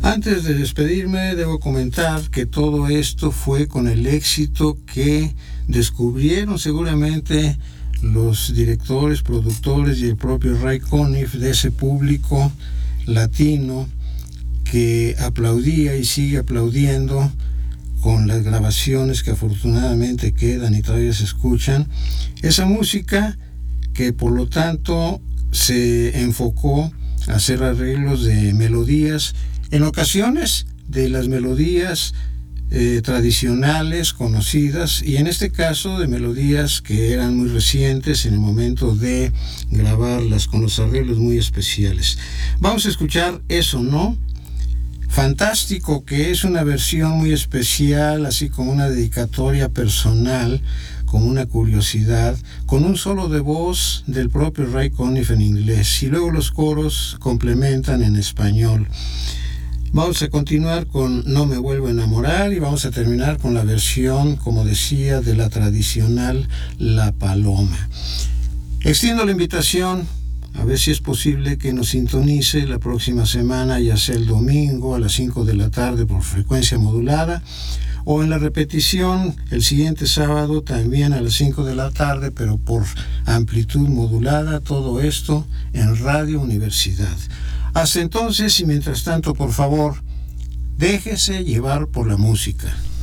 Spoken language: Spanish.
Antes de despedirme, debo comentar que todo esto fue con el éxito que descubrieron seguramente los directores, productores y el propio Ray Conniff de ese público latino que aplaudía y sigue aplaudiendo con las grabaciones que afortunadamente quedan y todavía se escuchan. Esa música que por lo tanto se enfocó a hacer arreglos de melodías, en ocasiones de las melodías tradicionales, conocidas, y en este caso de melodías que eran muy recientes en el momento de grabarlas, con los arreglos muy especiales. Vamos a escuchar Eso No, fantástico, que es una versión muy especial, así como una dedicatoria personal, como una curiosidad, con un solo de voz del propio Ray Conniff en inglés, y luego los coros complementan en español. Vamos a continuar con No me vuelvo a enamorar y vamos a terminar con la versión, como decía, de la tradicional La Paloma. Extiendo la invitación a ver si es posible que nos sintonice la próxima semana, ya sea el domingo a las 5 de la tarde por frecuencia modulada, o en la repetición el siguiente sábado también a las 5 de la tarde, pero por amplitud modulada, todo esto en Radio Universidad. Hasta entonces y mientras tanto, por favor, déjese llevar por la música.